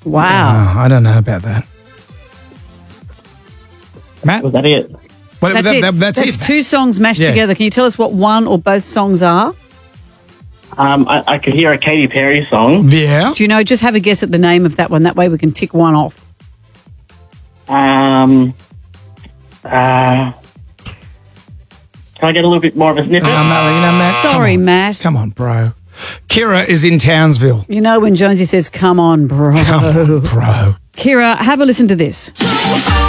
Wow. Oh, I don't know about that. Matt? Was that it? Well, That's it. two songs mashed Yeah. together. Can you tell us what one or both songs are? I could hear a Katy Perry song. Yeah. Do you know? Just have a guess at the name of that one. That way we can tick one off. Can I get a little bit more of a snippet? No, Matt. Sorry, come on. Matt. Come on, bro. Kira is in Townsville. You know when Jonesy says, come on, bro. Come on, bro. Kira, have a listen to this.